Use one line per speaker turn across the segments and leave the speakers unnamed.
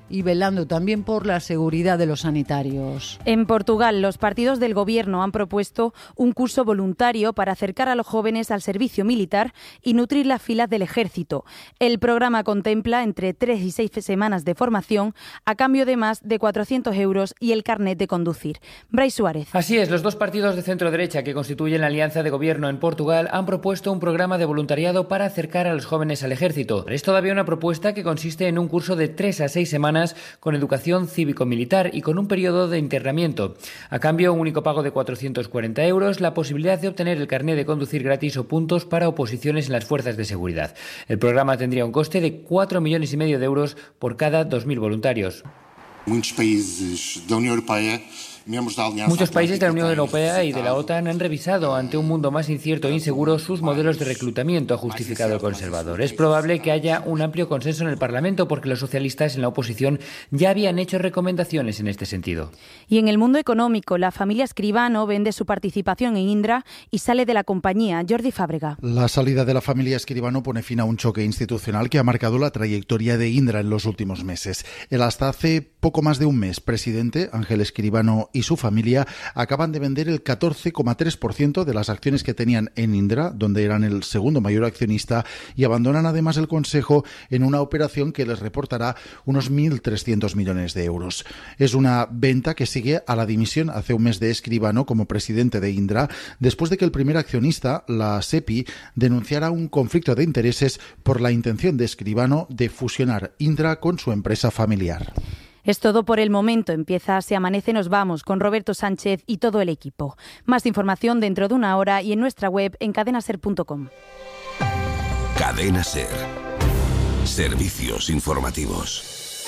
y velando también por la seguridad de los sanitarios.
En Portugal, los partidos del gobierno han propuesto un curso voluntario para acercar a los jóvenes al servicio militar y nutrir las filas del ejército. El programa contempla entre 3 y 6 semanas de formación a cambio de más de 400 euros y el carnet de conducir. Brais Suárez.
Así es, los dos partidos de centro-derecha que constituyen la alianza de gobierno en Portugal han propuesto un programa de voluntariado para acercar a los jóvenes al ejército. Es todavía una propuesta que consiste en un curso de 3 a 6 semanas con educación cívico-militar y con un periodo de internamiento. A cambio, un único pago de 440 euros, la posibilidad de obtener el carnet de conducir gratis o puntos para oposiciones en las fuerzas de seguridad. El programa tendría un coste de 4,5 millones de euros por cada 2.000 voluntarios.
Muchos países de la Unión Europea
Muchos países de la Unión Europea y de la OTAN han revisado, ante un mundo más incierto e inseguro, sus modelos de reclutamiento, ha justificado el conservador. Es probable que haya un amplio consenso en el Parlamento porque los socialistas en la oposición ya habían hecho recomendaciones en este sentido.
Y en el mundo económico, la familia Escribano vende su participación en Indra y sale de la compañía. Jordi Fábrega.
La salida de la familia Escribano pone fin a un choque institucional que ha marcado la trayectoria de Indra en los últimos meses. El hasta hace poco más de un mes presidente, Ángel Escribano, y su familia acaban de vender el 14,3% de las acciones que tenían en Indra, donde eran el segundo mayor accionista, y abandonan además el consejo en una operación que les reportará unos 1.300 millones de euros. Es una venta que sigue a la dimisión hace un mes de Escribano como presidente de Indra, después de que el primer accionista, la SEPI, denunciara un conflicto de intereses por la intención de Escribano de fusionar Indra con su empresa familiar.
Es todo por el momento. Empieza Se Amanece, nos vamos con Roberto Sánchez y todo el equipo. Más información dentro de una hora y en nuestra web en cadenaser.com.
Cadena Ser. Servicios informativos.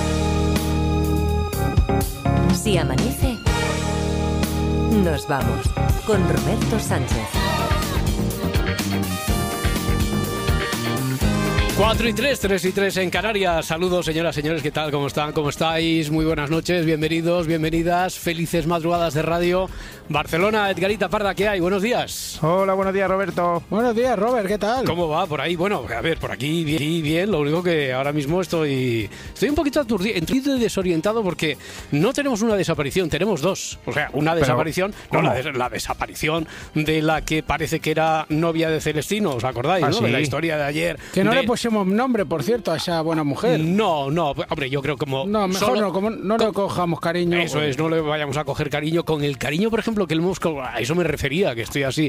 Si amanece, nos vamos con Roberto Sánchez.
4 y 3, 3 y 3 en Canarias. Saludos, señoras, señores, ¿qué tal? ¿Cómo están? ¿Cómo estáis? Muy buenas noches, bienvenidos, bienvenidas, felices madrugadas de radio. Barcelona, Edgarita Parda, ¿qué hay? Buenos días.
Hola, buenos días, Roberto.
Buenos días, Robert, ¿qué tal?
¿Cómo va por ahí? Bueno, a ver, por aquí bien, lo único que ahora mismo estoy un poquito aturdido y desorientado porque no tenemos una desaparición, tenemos dos. O sea, una desaparición, no, la desaparición de la que parece que era novia de Celestino, ¿os acordáis? ¿No?
Sí.
De la historia de ayer.
Que no le pusimos nombre, por cierto, a esa buena mujer.
No, hombre, yo creo como...
No, mejor no le cojamos cariño.
Eso es, no le vayamos a coger cariño. Con el cariño, por ejemplo, que le hemos... A eso me refería, que estoy así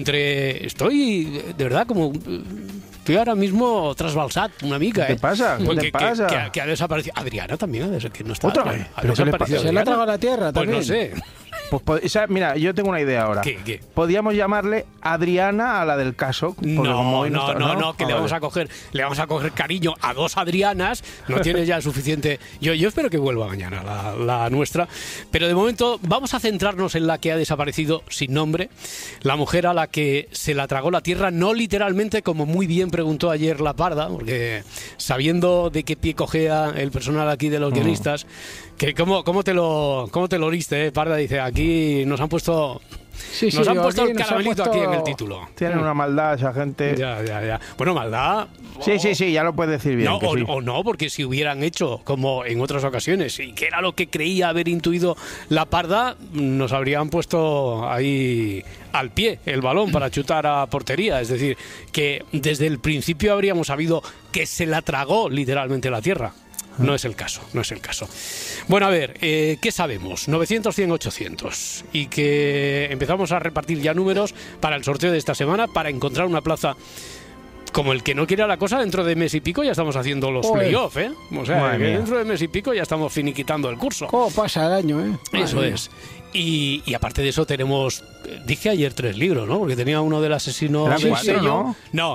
Estoy, de verdad, como... Estoy ahora mismo trasbalsat, una mica,
¿Qué pasa?
Pues
¿Qué te pasa?
Que ha desaparecido. Adriana también, que no está...
¿Otra vez?
¿Se le ha tragado la tierra también?
Pues no sé.
Pues, mira, yo tengo una idea ahora.
¿Qué?
Podríamos llamarle Adriana a la del caso.
No, que le vamos a coger cariño a dos Adrianas. No tiene ya suficiente. Yo espero que vuelva mañana la nuestra. Pero de momento vamos a centrarnos en la que ha desaparecido sin nombre. La mujer a la que se la tragó la tierra, no literalmente, como muy bien preguntó ayer la Parda, porque sabiendo de qué pie cojea el personal aquí de los guionistas, que ¿cómo te lo oliste, Parda? Dice, aquí nos han puesto... Nos han puesto el caramelito aquí en el título.
Tienen una maldad esa gente.
Ya. Bueno, maldad...
Sí, ya lo puedes decir bien.
No, o no, porque si hubieran hecho como en otras ocasiones, y que era lo que creía haber intuido la Parda, nos habrían puesto ahí al pie el balón para chutar a portería. Es decir, que desde el principio habríamos sabido que se la tragó literalmente la tierra. No es el caso. Bueno, a ver, ¿qué sabemos? 900, 100, 800. Y que empezamos a repartir ya números para el sorteo de esta semana, para encontrar una plaza como el que no quiera la cosa. Dentro de mes y pico ya estamos haciendo los playoffs, ¿eh? O sea, que dentro de mes y pico ya estamos finiquitando el curso.
¿Cómo pasa el año, eh?
Eso es. Y aparte de eso tenemos, dije ayer 3 libros, ¿no? Porque tenía uno del asesino del sello. No.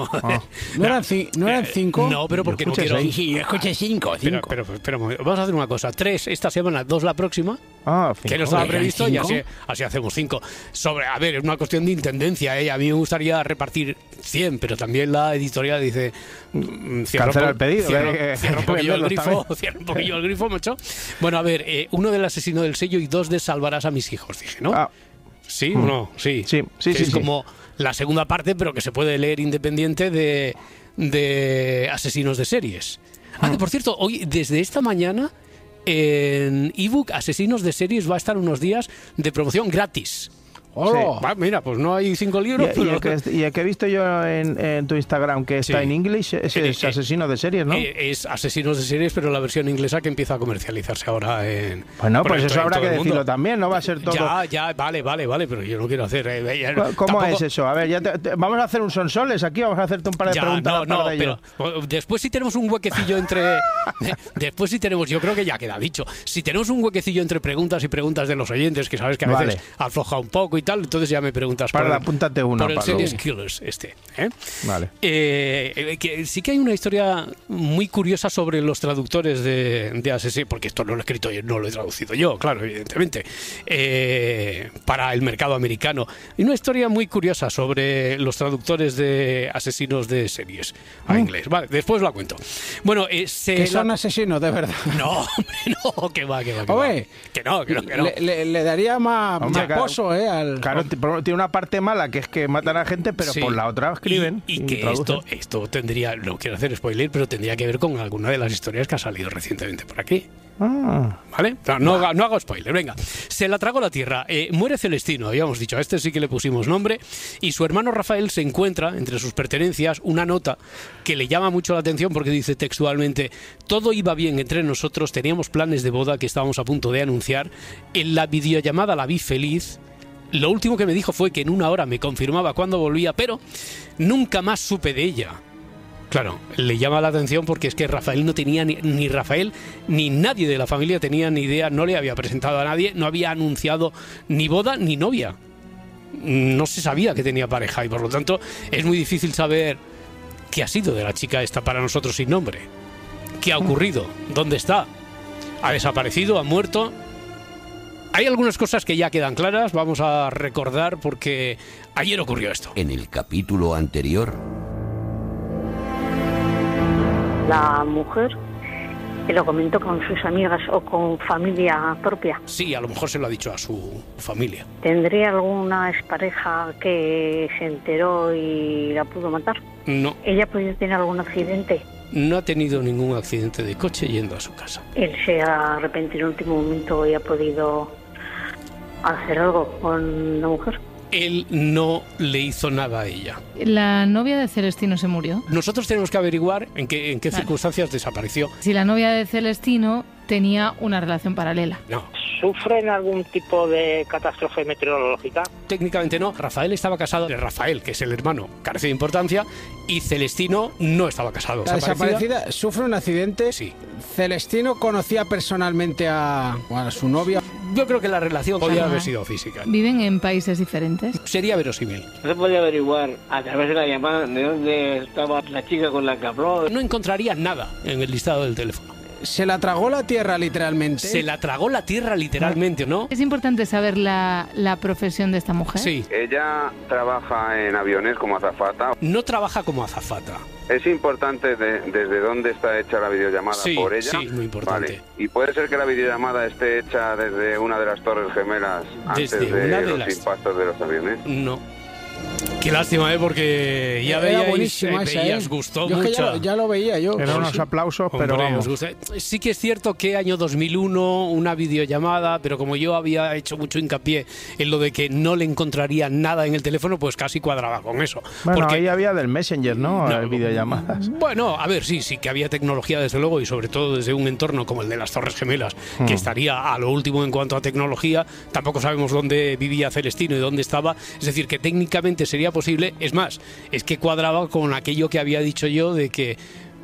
¿No eran 5?
No, pero porque no quiero...
Sí, escuché 5.
Pero vamos a hacer una cosa. 3 esta semana, 2 la próxima. Que no estaba previsto, y así hacemos 5. A ver, es una cuestión de intendencia, ¿eh? A mí me gustaría repartir 100, pero también la editorial dice...
Cancela el pedido.
Cierra un poquillo el grifo, macho. Bueno, a ver, uno del asesino del sello y 2 de Salvarás a mis hijos, dije, ¿no? ¿Sí o no? Sí. Es como la segunda parte, pero que se puede leer independiente de asesinos de series. Que por cierto, hoy, desde esta mañana, en ebook Asesinos de Series va a estar unos días de promoción gratis.
¡Hola!
Sí. Mira, pues no hay 5 libros.
Y el que he visto yo en tu Instagram, que está en inglés, es Asesinos de Series, ¿no?
Es Asesinos de Series, pero la versión inglesa que empieza a comercializarse ahora en...
Bueno, pues eso habrá que decirlo también, no va a ser todo...
Ya, vale, pero yo no quiero hacer...
¿Cómo
tampoco...
es eso? A ver, vamos a hacer un sonsoles aquí, vamos a hacerte un par de preguntas.
Pero después si tenemos un huequecillo entre... después si tenemos, yo creo que ya queda dicho, si tenemos un huequecillo entre preguntas y preguntas de los oyentes, que sabes que a veces afloja un poco y tal, entonces ya me preguntas
apúntate una,
por el Series Killers
Vale.
Que sí que hay una historia muy curiosa sobre los traductores de Asesinos, porque esto no lo he escrito yo, no lo he traducido yo, claro, evidentemente, para el mercado americano. Hay una historia muy curiosa sobre los traductores de Asesinos de Series a inglés. Vale, después la cuento. Bueno,
que son asesinos, de verdad.
No, no, que va.
Oye,
que no.
Le daría más pozo, al...
Claro, tiene una parte mala, que es que matan a gente, pero por la otra escriben.
Y que esto tendría, no quiero hacer spoiler, pero tendría que ver con alguna de las historias que ha salido recientemente por aquí. ¿Vale? No hago spoiler, venga. Se la tragó la tierra. Muere Celestino, habíamos dicho, a este sí que le pusimos nombre, y su hermano Rafael se encuentra entre sus pertenencias una nota que le llama mucho la atención porque dice textualmente: todo iba bien entre nosotros, teníamos planes de boda que estábamos a punto de anunciar, en la videollamada la vi feliz. Lo último que me dijo fue que en 1 hora me confirmaba cuándo volvía, pero nunca más supe de ella. Claro, le llama la atención porque es que Rafael no tenía ni Rafael ni nadie de la familia tenía ni idea, no le había presentado a nadie, no había anunciado ni boda ni novia. No se sabía que tenía pareja y por lo tanto es muy difícil saber qué ha sido de la chica esta para nosotros sin nombre. ¿Qué ha ocurrido? ¿Dónde está? ¿Ha desaparecido? ¿Ha muerto? Hay algunas cosas que ya quedan claras, vamos a recordar porque ayer ocurrió esto.
En el capítulo anterior...
La mujer que lo comentó con sus amigas o con familia propia.
Sí, a lo mejor se lo ha dicho a su familia.
¿Tendría alguna expareja que se enteró y la pudo matar?
No.
¿Ella podía tener algún accidente?
No ha tenido ningún accidente de coche yendo a su casa.
¿Él se ha arrepentido en el último momento y ha podido hacer algo con la mujer?
Él no le hizo nada a ella.
¿La novia de Celestino se murió?
Nosotros tenemos que averiguar en qué circunstancias desapareció.
Si la novia de Celestino tenía una relación paralela.
No.
¿Sufren algún tipo de catástrofe meteorológica?
Técnicamente no. Rafael estaba casado. Rafael, que es el hermano, carece de importancia. Y Celestino no estaba casado.
La desaparecida sufre un accidente.
Sí.
Celestino conocía personalmente a su novia.
Yo creo que la relación podría haber sido física.
¿Viven en países diferentes?
Sería verosímil.
¿No se podía averiguar a través de la llamada de dónde estaba la chica con la que habló?
No encontraría nada en el listado del teléfono.
¿Se la tragó la tierra literalmente?
Se la tragó la tierra literalmente, ¿no?
Es importante saber la profesión de esta mujer.
Sí.
Ella trabaja en aviones como azafata.
No trabaja como azafata.
¿Es importante desde dónde está hecha la videollamada por ella?
Sí, muy importante.
Vale. ¿Y puede ser que la videollamada esté hecha desde una de las torres gemelas antes de los impactos de los aviones?
No. Qué lástima, porque ya veías gustó
yo
mucho.
Ya lo veía yo.
Eran unos aplausos, pero vamos.
Sí que es cierto que año 2001, una videollamada, pero como yo había hecho mucho hincapié en lo de que no le encontraría nada en el teléfono, pues casi cuadraba con eso.
Bueno,
porque
ahí había del Messenger, ¿no? Videollamadas.
Bueno, a ver, sí que había tecnología desde luego y sobre todo desde un entorno como el de las Torres Gemelas, que estaría a lo último en cuanto a tecnología. Tampoco sabemos dónde vivía Celestino y dónde estaba. Es decir, que técnicamente sería posible, es más, es que cuadraba con aquello que había dicho yo de que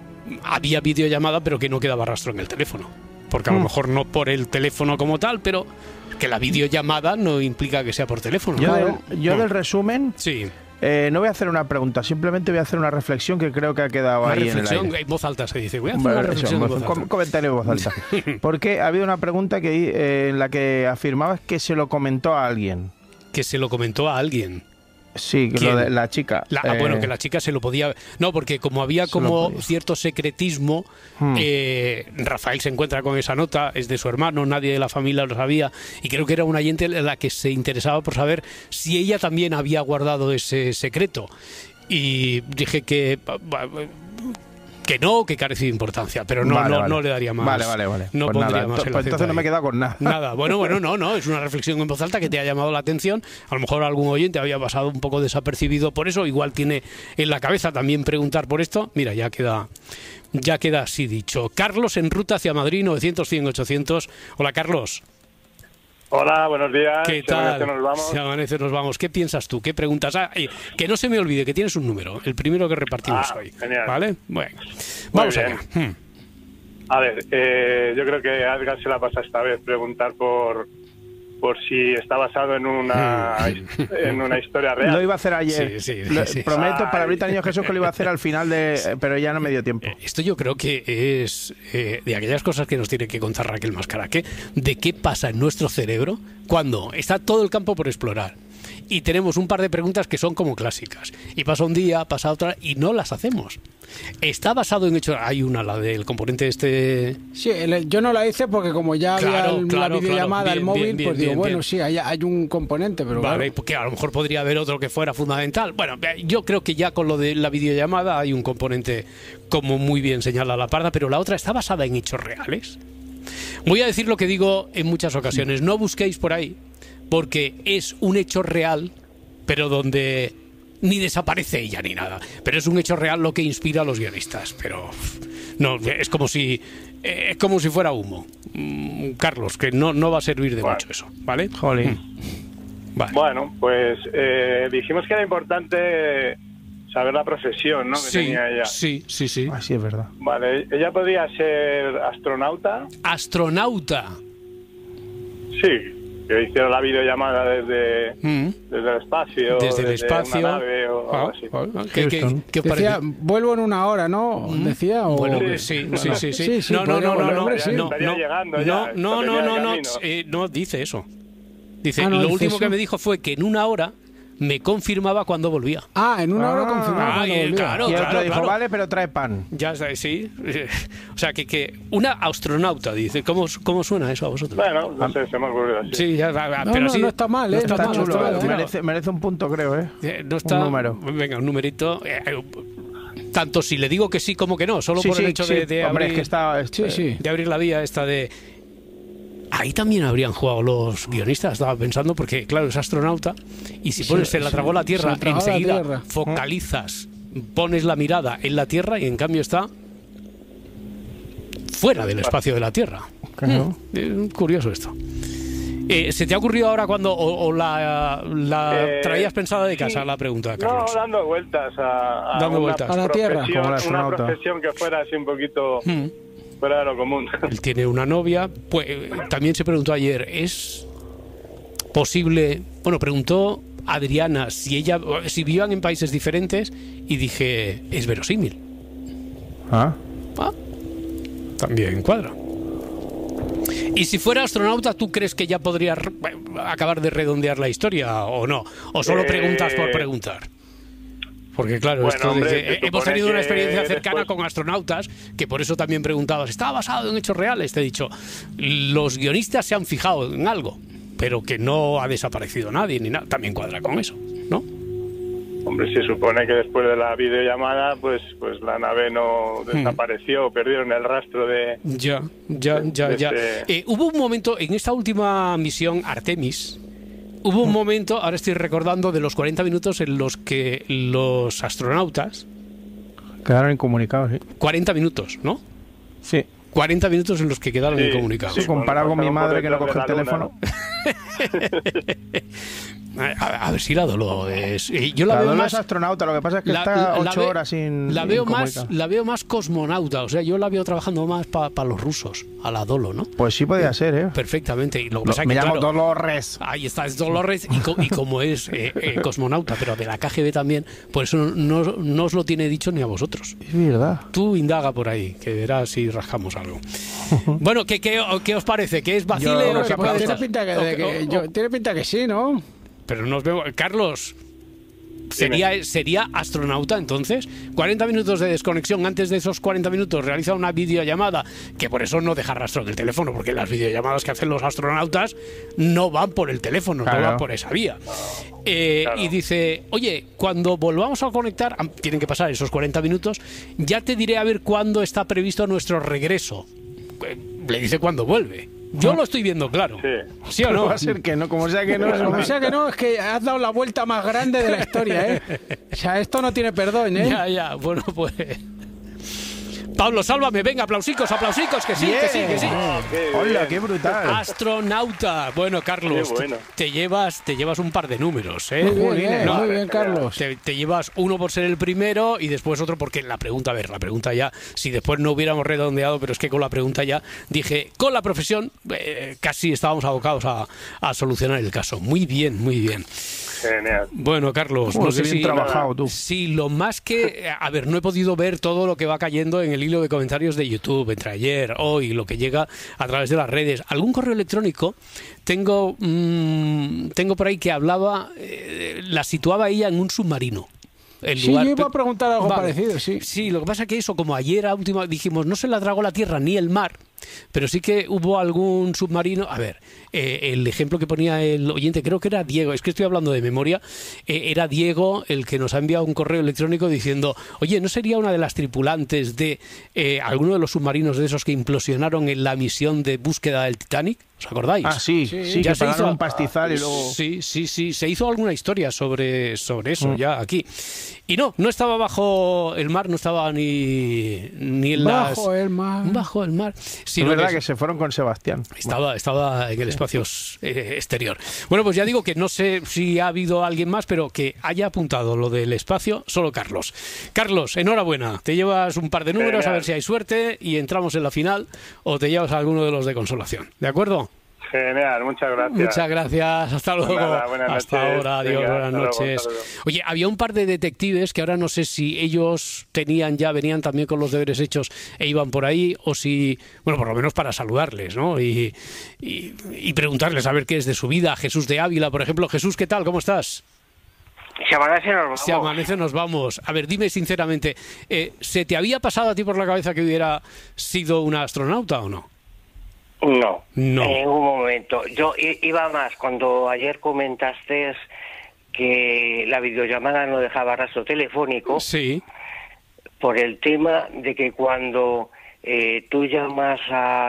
había videollamada pero que no quedaba rastro en el teléfono, porque a lo mejor no por el teléfono como tal, pero que la videollamada no implica que sea por teléfono.
Yo del resumen,
sí.
No voy a hacer una pregunta, simplemente voy a hacer una reflexión que creo que ha quedado
una
ahí
reflexión
en el aire.
En voz alta se dice, voy a hacer una reflexión en voz alta.
Un comentario en voz alta. Porque ha habido una pregunta en la que afirmabas que se lo comentó a alguien.
Que se lo comentó a alguien.
Sí, lo de la chica.
Bueno, que la chica se lo podía... No, porque como había como cierto secretismo, Rafael se encuentra con esa nota, es de su hermano, nadie de la familia lo sabía, y creo que era una oyente la que se interesaba por saber si ella también había guardado ese secreto. Y dije que que carece de importancia, pero no le daría más.
Vale.
No
pues
pondría
nada,
más.
Pues entonces no me he quedado con nada.
Nada. Bueno, no, es una reflexión en voz alta que te ha llamado la atención. A lo mejor algún oyente había pasado un poco desapercibido por eso, igual tiene en la cabeza también preguntar por esto. Mira, ya queda así dicho. Carlos, en ruta hacia Madrid, 900-100-800. Hola, Carlos.
Hola, buenos días.
¿Qué tal? Se amanece, nos vamos. ¿Qué piensas tú? ¿Qué preguntas? Que no se me olvide que tienes un número, el primero que repartimos hoy.
Genial.
¿Vale? Bueno, vamos allá.
A ver, yo creo que a Edgar se la pasa esta vez preguntar por si está basado en una historia real.
Lo iba a hacer ayer.
Sí.
Prometo para ahorita Niño Jesús que lo iba a hacer al final pero ya no me dio tiempo.
Esto yo creo que es de aquellas cosas que nos tiene que contar Raquel Mascaraque, de qué pasa en nuestro cerebro cuando está todo el campo por explorar. Y tenemos un par de preguntas que son como clásicas. Y pasa un día, pasa otra, y no las hacemos. Está basado en hechos. Hay una, la del componente este.
Sí, yo no la hice porque como ya había la videollamada, el móvil, pues digo, bueno, sí, hay un componente, pero
vale, porque a lo mejor podría haber otro que fuera fundamental. Bueno, yo creo que ya con lo de la videollamada hay un componente, como muy bien señala la Parda, pero la otra está basada en hechos reales. Voy a decir lo que digo en muchas ocasiones. No busquéis por ahí, porque es un hecho real, pero donde ni desaparece ella ni nada. Pero es un hecho real lo que inspira a los guionistas. Pero no, es como si fuera humo. Carlos, que no va a servir de mucho eso, ¿vale?
Jolín.
Vale. Bueno, pues dijimos que era importante saber la profesión, ¿no? Que tenía ella.
Sí.
Así es verdad.
Vale, ella podría ser astronauta.
¿Astronauta?
Sí. Que hicieron la videollamada desde el espacio.
Desde el espacio.
Una nave o algo así.
¿Qué os parece?
Decía, vuelvo en una hora, ¿no? Decía.
Bueno, sí. No, no dice eso. Dice, lo último que me dijo fue que en una hora me confirmaba cuando volvía.
En una hora confirmaba cuando volvía.
Claro,
y el otro dijo, vale, pero trae pan.
Ya está, sí. O sea, que una astronauta, dice. ¿Cómo suena eso a vosotros?
Bueno, no sé, se me ha ocurrido así.
Sí, pero
no está mal, ¿eh?
Está chulo, merece un punto, creo,
No está,
un número.
Venga, un numerito. Tanto si le digo que sí como que no, solo por el hecho de abrir,
es que
de abrir la vía esta de... Ahí también habrían jugado los guionistas, estaba pensando, porque claro, es astronauta y si pones se la tragó la Tierra, enseguida focalizas, pones la mirada en la Tierra y en cambio está fuera del espacio de la Tierra.
Claro.
Curioso esto. ¿Se te ha ocurrido ahora cuando o la traías pensada de casa la pregunta, Carlos?
No, dando vueltas a
la Tierra,
como la astronauta.
Una profesión que fuera así un poquito... fuera de lo común.
Él tiene una novia. Pues también se preguntó ayer, ¿es posible? Bueno, preguntó Adriana si vivían en países diferentes y dije, es verosímil. También cuadra. Y si fuera astronauta, ¿tú crees que ya podría acabar de redondear la historia o no? ¿O solo preguntas por preguntar? Porque claro,
bueno,
hemos tenido una experiencia cercana con astronautas, que por eso también preguntabas, ¿está basado en hechos reales? Te he dicho, los guionistas se han fijado en algo, pero que no ha desaparecido nadie, ni nada. También cuadra con eso, ¿no?
Hombre, se supone que después de la videollamada, pues la nave no desapareció, perdieron el rastro de...
Ya. Hubo un momento, en esta última misión, Artemis... Hubo un momento, ahora estoy recordando, de los 40 minutos en los que los astronautas...
Quedaron incomunicados, sí.
40 minutos, ¿no?
Sí.
40 minutos en los que quedaron incomunicados.
Sí, comparado con mi madre que no coge el teléfono.
A ver si la Dolo es... Yo
la veo más astronauta, lo que pasa es que está 8 horas sin...
La veo más cosmonauta, o sea, yo la veo trabajando más para los rusos, a la Dolo, ¿no?
Pues sí podría ser, ¿eh?
Perfectamente. Y lo que pasa
me
que,
llamo Dolores.
Ahí está, es Dolores, y como es cosmonauta, pero de la KGB también, por eso no os lo tiene dicho ni a vosotros.
Es verdad.
Tú indaga por ahí, que verás si rascamos algo. Bueno, ¿qué os parece? ¿Que es vacile o que
tiene pinta que sí, ¿no?
Pero nos vemos. Carlos, ¿Sería astronauta entonces? 40 minutos de desconexión, antes de esos 40 minutos realiza una videollamada, que por eso no deja rastro en el teléfono, porque las videollamadas que hacen los astronautas no van por el teléfono, no van por esa vía. Y dice, oye, cuando volvamos a conectar, tienen que pasar esos 40 minutos, ya te diré a ver cuándo está previsto nuestro regreso. Le dice cuándo vuelve. Yo lo estoy viendo claro. ¿Sí o no?
Va a ser que no, como sea que no.
Como sea que no, es que has dado la vuelta más grande de la historia, ¿eh? O sea, esto no tiene perdón, ¿eh?
Ya, bueno, pues... Pablo, sálvame, venga, aplausicos, que sí, que sí, que sí.
Hola, qué brutal.
Astronauta. Bueno, Carlos, bueno. Te llevas un par de números, ¿eh?
Muy bien, Carlos.
Te llevas uno por ser el primero y después otro porque la pregunta ya, si después no hubiéramos redondeado, pero es que con la pregunta ya dije, con la profesión casi estábamos abocados a solucionar el caso. Muy bien, muy bien.
Genial.
Bueno, Carlos, no sé si
trabajado tú.
Sí, lo más que... A ver, no he podido ver todo lo que va cayendo en el hilo de comentarios de YouTube, entre ayer, hoy, lo que llega a través de las redes. Algún correo electrónico tengo por ahí que hablaba, la situaba ella en un submarino.
Sí, yo iba a preguntar algo parecido, sí.
Sí, lo que pasa es que eso, como ayer dijimos, no se la tragó la tierra ni el mar, pero sí que hubo algún submarino. A ver, el ejemplo que ponía el oyente, creo que era Diego, es que estoy hablando de memoria, era Diego el que nos ha enviado un correo electrónico diciendo, oye, ¿no sería una de las tripulantes de alguno de los submarinos de esos que implosionaron en la misión de búsqueda del Titanic? ¿Os acordáis?
Ah, sí, ya que se hizo un pastizal y luego...
Sí, se hizo alguna historia sobre eso ya aquí. Y no estaba bajo el mar, no estaba ni en
bajo el mar.
Bajo el mar.
Sí, es verdad que se fueron con Sebastián.
Estaba en el espacio exterior. Bueno, pues ya digo que no sé si ha habido alguien más, pero que haya apuntado lo del espacio, solo Carlos. Carlos, enhorabuena. Te llevas un par de números, a ver si hay suerte y entramos en la final, o te llevas alguno de los de consolación. ¿De acuerdo?
Genial, muchas gracias.
Muchas gracias, hasta luego. Hasta ahora, adiós, buenas noches. Oye, había un par de detectives que ahora no sé si ellos venían también con los deberes hechos e iban por ahí, o si, bueno, por lo menos para saludarles, ¿no? Y preguntarles a ver qué es de su vida. Jesús de Ávila, por ejemplo. Jesús, ¿qué tal? ¿Cómo estás?
Si amanece nos vamos.
A ver, dime sinceramente, ¿se te había pasado a ti por la cabeza que hubiera sido una astronauta o no?
No, en ningún momento. Yo iba más cuando ayer comentaste que la videollamada no dejaba rastro telefónico.
Sí.
Por el tema de que cuando tú llamas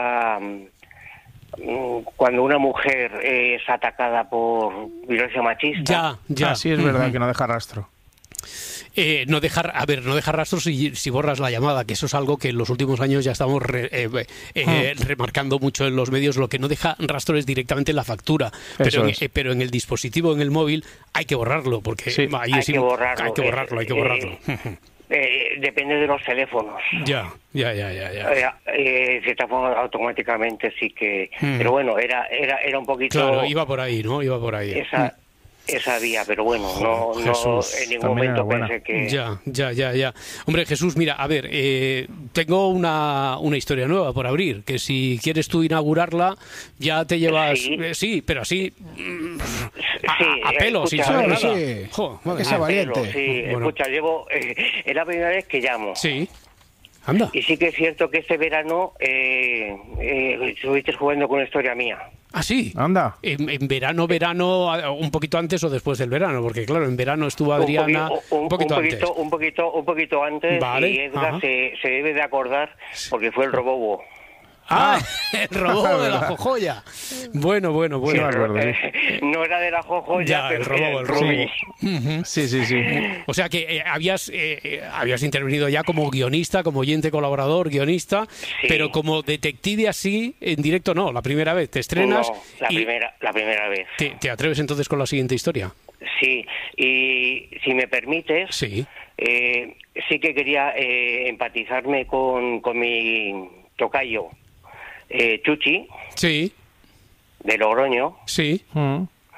cuando una mujer es atacada por violencia machista.
Ya.
Sí, es verdad que no deja rastro.
No dejar rastros si borras la llamada, que eso es algo que en los últimos años ya estamos remarcando mucho en los medios. Lo que no deja rastro es directamente la factura, pero en el dispositivo, en el móvil, hay que borrarlo, porque
hay que borrarlo. Depende de los teléfonos.
Ya.
De cierta forma, automáticamente sí que... Pero bueno, era un poquito...
Claro, iba por ahí, ¿no? Iba por ahí.
Esa vía, pero bueno, no en ningún momento pensé que...
Ya. Hombre, Jesús, mira, a ver, tengo una historia nueva por abrir, que si quieres tú inaugurarla, ya te llevas... Sí, pero así... a pelo, sin saber nada.
Que valiente.
Escucha, es la primera vez que llamo.
Sí. Anda.
Y sí que es cierto que este verano estuviste jugando con una historia mía.
Ah, sí.
Anda.
En verano, un poquito antes o después del verano, porque claro, en verano estuvo Adriana un poquito antes.
Vale. Y Edgar se debe de acordar porque fue el Robobo.
El robot de la Jojoya. Bueno.
Sí, me acuerdo,
no era de la Jojoya,
pero el robo.
Sí.
O sea que habías intervenido ya como guionista, como oyente colaborador, guionista, pero como detective así, en directo no, la primera vez. Te estrenas.
No, la primera vez.
¿Te atreves entonces con la siguiente historia?
Sí, y si me permites,
sí
que quería empatizarme con mi tocayo. Chuchi,
sí,
de Logroño,
sí,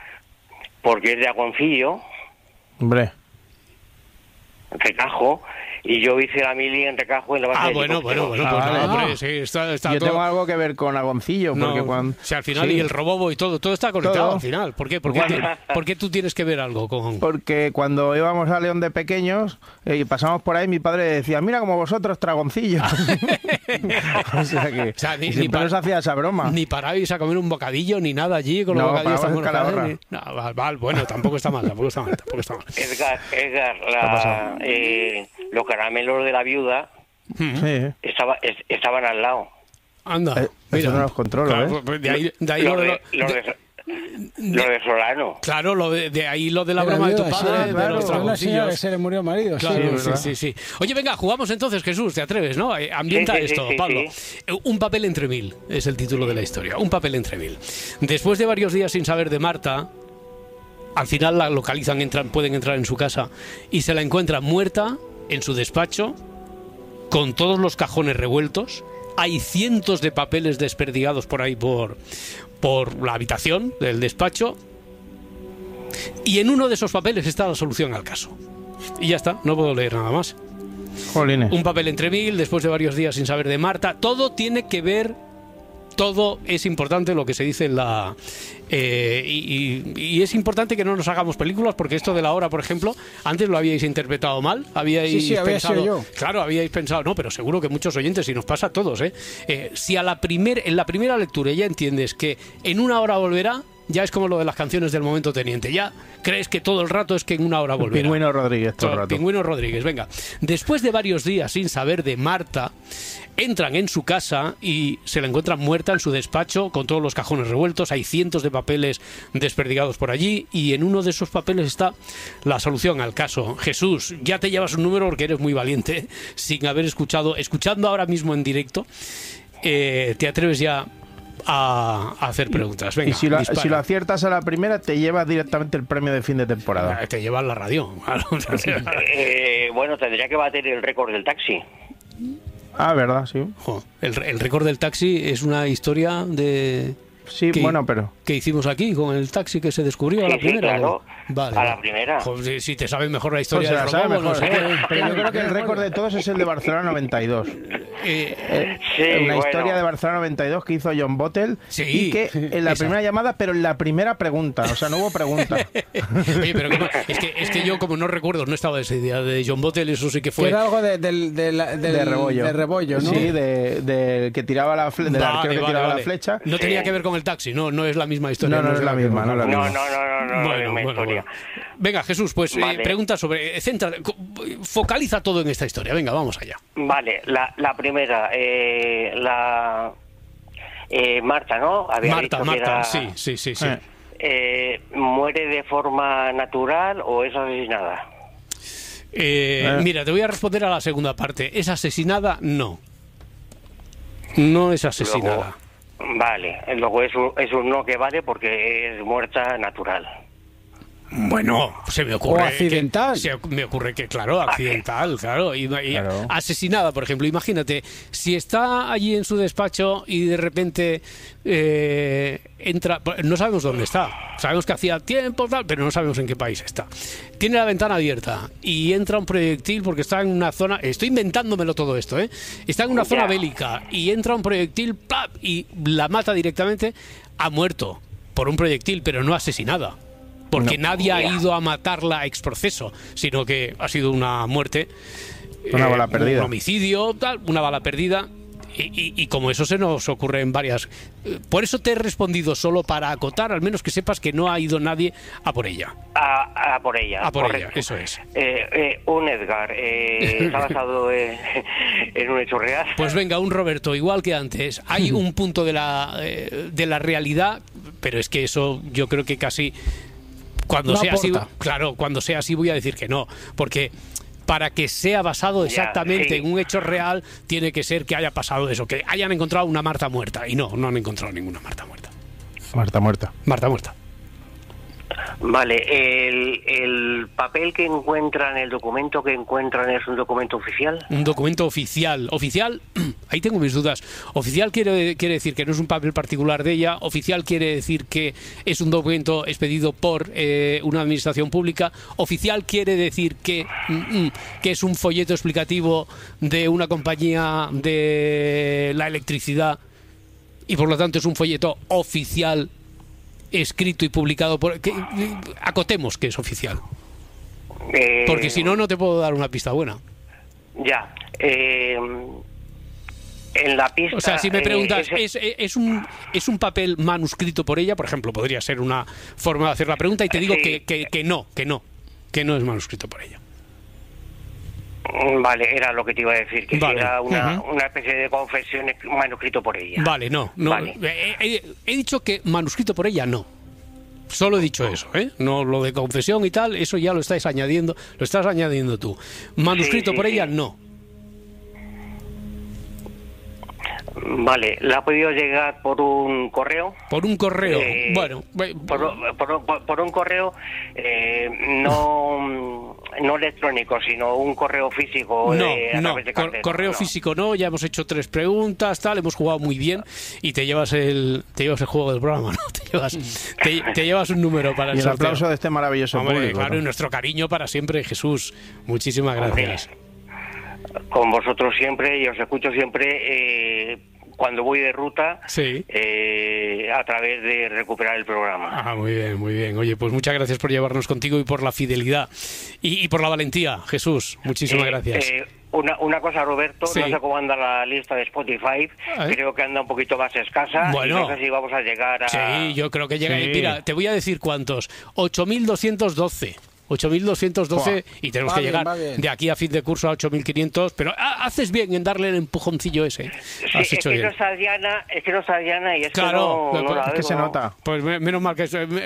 porque es de Agoncillo,
hombre,
Recajo, y yo hice la mili en Recajo en la base de
bueno, pues hombre, sí, está
yo
todo...
tengo algo que ver con Agoncillo, porque cuando...
Si al final, y el Robobo y todo está conectado al final. ¿Por qué? ¿Por qué tú tienes que ver algo con...?
Porque cuando íbamos a León de pequeños y pasamos por ahí, mi padre decía, mira como vosotros, Tragoncillo. O sea que siempre nos hacía esa broma.
Ni parabais a comer un bocadillo, ni nada allí con los bocadillos tan buenos. Bueno, tampoco está mal.
Edgar, los caramelos de la viuda estaban al lado.
Anda,
eso no los controlo,
claro, de ahí
lo de Solano.
Claro, de ahí lo de la broma de tu padre, de los dragoncillos.
Que se le murió marido.
Claro, sí. Oye, venga, jugamos entonces, Jesús, ¿te atreves, no? Ambienta esto, Pablo. Un papel entre mil es el título de la historia. Un papel entre mil. Después de varios días sin saber de Marta, al final la localizan, pueden entrar en su casa y se la encuentran muerta en su despacho, con todos los cajones revueltos. Hay cientos de papeles desperdigados por ahí por la habitación del despacho, y en uno de esos papeles está la solución al caso. Y ya está, no puedo leer nada más.
Jolines.
Un papel entre mil, después de varios días sin saber de Marta. Todo tiene que ver, todo es importante lo que se dice en la... y es importante que no nos hagamos películas, porque esto de la hora, por ejemplo, antes lo habíais interpretado mal, habíais pensado,
había sido yo.
Claro, habíais pensado, no, pero seguro que muchos oyentes, y nos pasa a todos, si en la primera lectura ya entiendes que en una hora volverá, ya es como lo de las canciones del Momento Teniente, ya crees que todo el rato es que en una hora volverá.
Pingüino Rodríguez, todo el rato.
Pingüino Rodríguez, venga. Después de varios días sin saber de Marta, entran en su casa y se la encuentran muerta en su despacho, con todos los cajones revueltos. Hay cientos de papeles desperdigados por allí, y en uno de esos papeles está la solución al caso. Jesús, ya te llevas un número porque eres muy valiente, sin haber escuchando ahora mismo en directo. ¿Te atreves ya a hacer preguntas? Venga,
y si lo aciertas a la primera, te llevas directamente el premio de fin de temporada.
Te llevas la radio.
Bueno, tendría que bater el récord del taxi.
Ah, ¿verdad? Sí.
El récord del taxi es una historia de...
Sí, bueno, pero...
¿Qué hicimos aquí con el taxi que se descubrió a la primera?
Claro,
vale,
a la primera.
Joder, si te sabes mejor la historia
pues
de Robobo,
no sé. Pero yo creo que el récord de todos es el de Barcelona 92. Una historia de Barcelona 92 que hizo John Bottle, y que en la primera llamada, pero en la primera pregunta, o sea, no hubo pregunta.
Oye, pero es que yo, como no recuerdo, no estaba esa idea de John Bottle, eso sí que fue...
Era algo de
Rebollo.
De Rebollo, ¿no?
Sí, del que tiraba la flecha, del arquero que tiraba la flecha.
No tenía que ver con el taxi, no es la misma historia.
No es la misma.
Bueno.
Venga, Jesús, pues pregunta sobre... focaliza todo en esta historia. Venga, vamos allá.
Vale, la primera, Marta, ¿no?
Marta, sí.
¿Muere de forma natural o es asesinada?
Mira, te voy a responder a la segunda parte. ¿Es asesinada? No. No es asesinada.
Luego es un no que vale porque es muerta natural.
Bueno, se me ocurre...
O accidental.
Me ocurre que, claro, accidental, claro. Y asesinada, por ejemplo. Imagínate, si está allí en su despacho y de repente entra... No sabemos dónde está. Sabemos que hacía tiempo, tal, pero no sabemos en qué país está. Tiene la ventana abierta y entra un proyectil porque está en una zona... Estoy inventándomelo todo esto, Está en una zona bélica y entra un proyectil, ¡plap! Y la mata directamente. Ha muerto por un proyectil, pero no asesinada. Porque nadie ha ido a matarla ex proceso, sino que ha sido una muerte,
una bala perdida,
un homicidio, una bala perdida, y como eso se nos ocurre en varias. Por eso te he respondido solo para acotar, al menos que sepas que no ha ido nadie a por ella.
A por ella.
A por ella, eso es.
Un Edgar, ¿está basado en un hecho real?
Pues venga, un Roberto, igual que antes. Hay un punto de la realidad, pero es que eso yo creo que casi... Cuando sea así, claro, cuando sea así voy a decir que no, porque para que sea basado exactamente en un hecho real, tiene que ser que haya pasado eso, que hayan encontrado una Marta muerta, y no han encontrado ninguna Marta muerta.
Marta muerta.
Vale, el papel que encuentran, el documento que encuentran, ¿es un documento oficial?
Un documento oficial. Oficial, ahí tengo mis dudas. Oficial quiere decir que no es un papel particular de ella. Oficial quiere decir que es un documento expedido por una administración pública. Oficial quiere decir que es un folleto explicativo de una compañía de la electricidad y por lo tanto es un folleto oficial escrito y publicado por... acotemos que es oficial. Porque si no, no te puedo dar una pista buena.
Ya. En la pista...
O sea, si me preguntas, ¿es un papel manuscrito por ella? Por ejemplo, podría ser una forma de hacer la pregunta y te digo que no es manuscrito por ella.
Vale, era lo que te iba a decir, que era una especie de confesión manuscrito por ella.
Vale, no. Vale. He dicho que manuscrito por ella no. Solo he dicho eso, ¿eh? No lo de confesión y tal, eso ya lo estás añadiendo tú. Manuscrito por ella no.
Vale, ¿la ha podido llegar por un correo?
Por un correo, bueno.
Por un correo no electrónico, sino un correo físico.
Correo físico no, ya hemos hecho 3 preguntas, hemos jugado muy bien y te llevas el juego del programa, ¿no? Te llevas un número para el sorteo.
Aplauso de este maravilloso público.
Claro, y nuestro cariño para siempre, Jesús. Muchísimas gracias.
Con vosotros siempre, y os escucho siempre cuando voy de ruta, a través de recuperar el programa.
Muy bien, muy bien. Oye, pues muchas gracias por llevarnos contigo y por la fidelidad y por la valentía, Jesús. Muchísimas gracias.
Una cosa, Roberto, no sé cómo anda la lista de Spotify, creo que anda un poquito más escasa, y no sé si vamos a llegar a...
Sí, yo creo que llega. Mira, te voy a decir cuántos. 8.212. 8.212 y tenemos que llegar de aquí a fin de curso a 8.500, pero haces bien en darle el empujoncillo ese. Has hecho bien.
No es Adriana y es
claro,
que no
es que se nota.
Pues menos mal que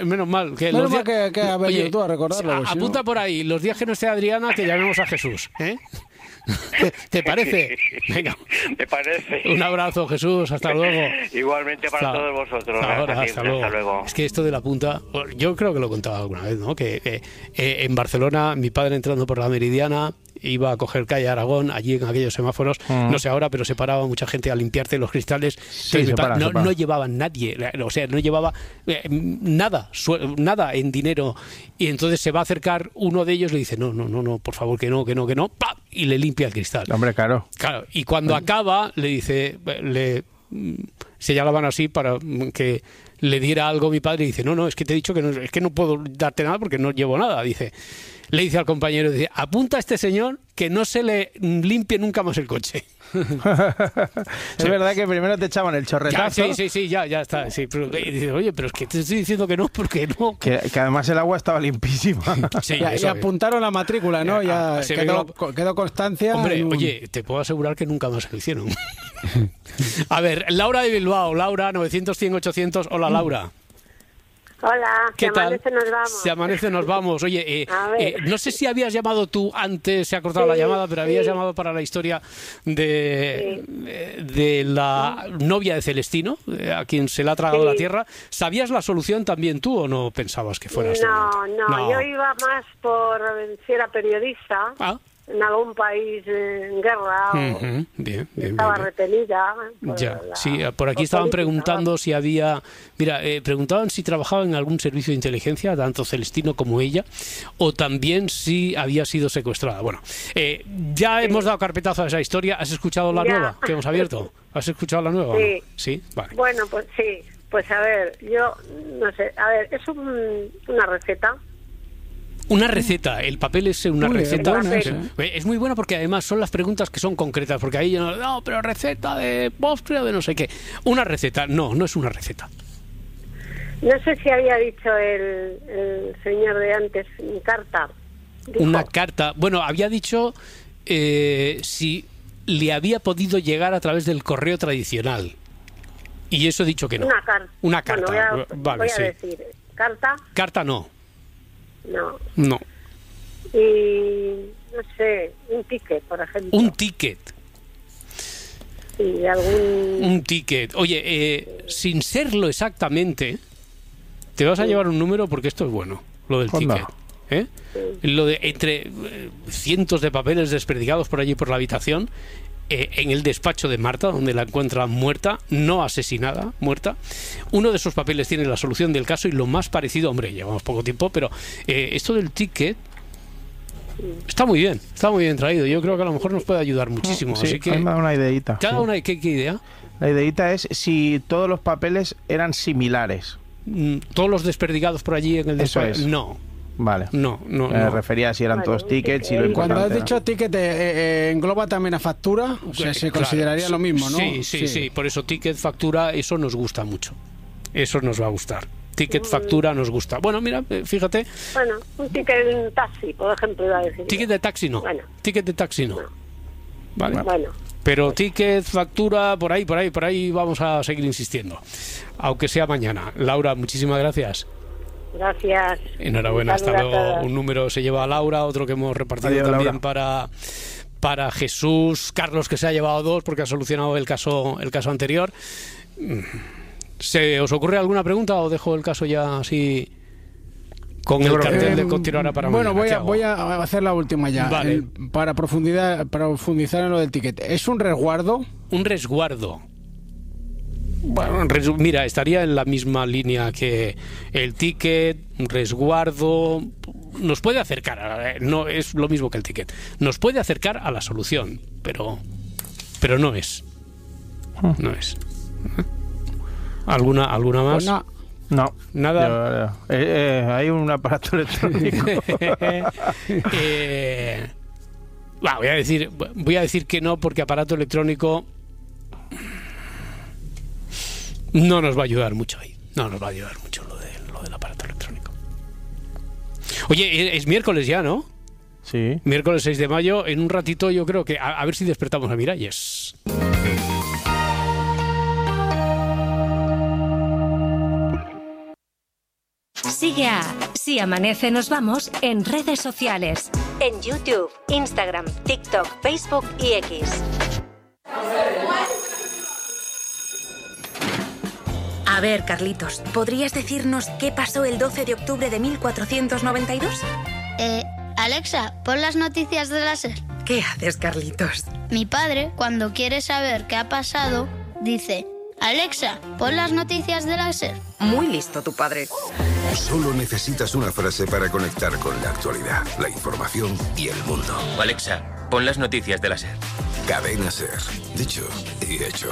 ha venido tú a recordarlo.
Apunta por ahí, los días que no esté Adriana, que llamemos a Jesús, ¿eh? ¿Te parece? Venga.
Me parece.
Un abrazo, Jesús, hasta luego.
Igualmente para todos vosotros.
Hasta luego. Es que esto de la punta, yo creo que lo he contado alguna vez, ¿no? Que en Barcelona, mi padre entrando por la Meridiana iba a coger calle Aragón, allí en aquellos semáforos, no sé ahora, pero se paraba mucha gente a limpiarte los cristales. No llevaba nadie, o sea, no llevaba nada en dinero, y entonces se va a acercar uno de ellos y le dice, no, por favor, que no, ¡pam! Y le limpia el cristal.
Hombre, claro.
Y cuando acaba, le dice, se llamaban así para que le diera algo mi padre, y dice, no, es que te he dicho que no puedo darte nada porque no llevo nada. Le dice al compañero, apunta a este señor que no se le limpie nunca más el coche.
Es verdad que primero te echaban el chorretazo.
Ya está. Sí, pero, dice, oye, pero es que te estoy diciendo que no, porque no.
Que además el agua estaba limpísima.
Y apuntaron la matrícula, ¿no? Ya quedó constancia.
Hombre, oye, te puedo asegurar que nunca más se lo hicieron. A ver, Laura de Bilbao. Laura, 900-100-800. Hola, Laura.
Hola,
¿qué tal?
Amanece nos vamos.
Se amanece nos vamos. Oye, no sé si habías llamado tú antes, se ha cortado la llamada, pero habías llamado para la historia de la novia de Celestino, a quien se le ha tragado la tierra. ¿Sabías la solución también tú o no pensabas que fuera así?
No, yo iba más por si era periodista. En algún país en guerra
bien,
estaba retenida.
Por aquí estaban preguntando si había... Mira, preguntaban si trabajaba en algún servicio de inteligencia, tanto Celestino como ella, o también si había sido secuestrada. Bueno, ya hemos dado carpetazo a esa historia. ¿Has escuchado la nueva que hemos abierto? ¿Has escuchado la nueva?
Sí.
Sí, vale.
Bueno, pues sí. Pues a ver, yo no sé. A ver, es una receta.
Una receta, el papel es una receta. Es muy buena porque además son las preguntas que son concretas, porque ahí no, pero receta de postre o de no sé qué. Una receta, no es una receta.
No sé si había dicho el señor de antes, carta. Dijo.
Una carta, bueno, había dicho si le había podido llegar a través del correo tradicional. Y eso he dicho que no. Una carta.
Bueno, voy a decir, ¿carta?
Carta no.
No. Y no sé, un ticket, por ejemplo.
Un ticket.
Sí,
un ticket. Oye, sin serlo exactamente, te vas a llevar un número porque esto es bueno. lo del ticket. Lo de entre cientos de papeles desperdigados por allí por la habitación, en el despacho de Marta, donde la encuentran muerta, no asesinada, muerta. Uno de esos papeles tiene la solución del caso y lo más parecido, hombre, llevamos poco tiempo, pero esto del ticket está muy bien traído. Yo creo que a lo mejor nos puede ayudar muchísimo.
Sí,
así que
me da una ideita.
¿Qué idea?
La ideita es si todos los papeles eran similares.
Todos los desperdigados por allí en el despacho. No.
Vale.
No.
Me refería a si eran todos tickets y lo importante.
Cuando has dicho ticket, engloba también a factura, o sea, se consideraría lo mismo, ¿no?
Sí. Por eso ticket, factura, eso nos gusta mucho. Eso nos va a gustar. Ticket, factura, nos gusta. Bueno, mira, fíjate.
Bueno, un ticket de taxi, por ejemplo, iba a decir.
Ticket de taxi no.
Bueno.
Ticket de taxi no. Vale.
Bueno.
Pero ticket, factura, por ahí vamos a seguir insistiendo. Aunque sea mañana. Laura, muchísimas gracias.
Gracias.
Enhorabuena, hasta luego. Un número se lleva a Laura, otro que hemos repartido también para Jesús. Carlos, que se ha llevado 2 porque ha solucionado el caso anterior. ¿Se os ocurre alguna pregunta o dejo el caso ya así con el cartel de continuará para mañana?
Bueno, voy a hacer la última ya.
Vale.
Para profundizar en lo del ticket. ¿Es un resguardo?
Un resguardo. Bueno, mira, estaría en la misma línea que el ticket, resguardo. Nos puede acercar, no es lo mismo que el ticket. Nos puede acercar a la solución, pero no es. No es. ¿Alguna más?
Pues no.
Nada.
Hay un aparato electrónico.
Voy a decir que no, porque aparato electrónico no nos va a ayudar mucho ahí. No nos va a ayudar mucho lo del aparato electrónico. Oye, es miércoles ya, ¿no?
Sí.
Miércoles 6 de mayo. En un ratito yo creo que a ver si despertamos a Miralles.
Sigue a Si Amanece Nos Vamos en redes sociales. En YouTube, Instagram, TikTok, Facebook y X. A ver, Carlitos, ¿podrías decirnos qué pasó el 12 de octubre de 1492?
Alexa, pon las noticias de la SER.
¿Qué haces, Carlitos?
Mi padre, cuando quiere saber qué ha pasado, dice: Alexa, pon las noticias de la SER.
Muy listo tu padre.
Solo necesitas una frase para conectar con la actualidad, la información y el mundo.
Alexa, pon las noticias de la SER.
Cadena SER. Dicho y hecho.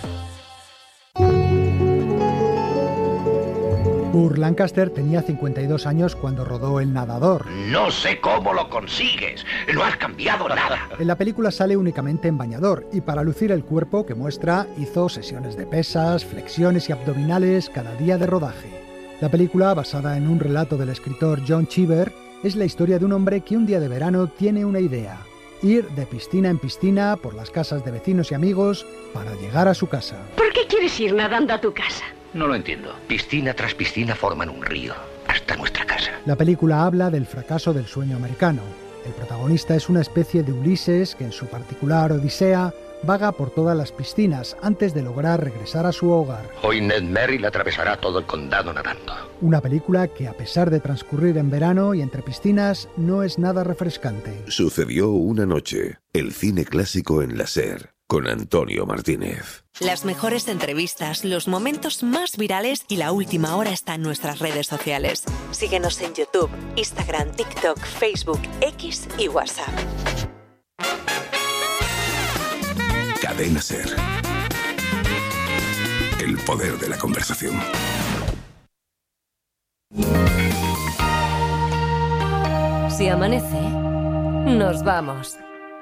Burt Lancaster tenía 52 años cuando rodó El Nadador.
No sé cómo lo consigues, no has cambiado nada.
En la película sale únicamente en bañador y para lucir el cuerpo que muestra hizo sesiones de pesas, flexiones y abdominales cada día de rodaje. La película, basada en un relato del escritor John Cheever, es la historia de un hombre que un día de verano tiene una idea: ir de piscina en piscina por las casas de vecinos y amigos para llegar a su casa.
¿Por qué quieres ir nadando a tu casa?
No lo entiendo. Piscina tras piscina forman un río hasta nuestra casa.
La película habla del fracaso del sueño americano. El protagonista es una especie de Ulises que en su particular odisea vaga por todas las piscinas antes de lograr regresar a su hogar.
Hoy Ned Merrill atravesará todo el condado nadando.
Una película que, a pesar de transcurrir en verano y entre piscinas, no es nada refrescante.
Sucedió una noche. El cine clásico en la SER. Con Antonio Martínez.
Las mejores entrevistas, los momentos más virales y la última hora está en nuestras redes sociales. Síguenos en YouTube, Instagram, TikTok, Facebook, X y WhatsApp.
Cadena SER. El poder de la conversación.
Si amanece, nos vamos.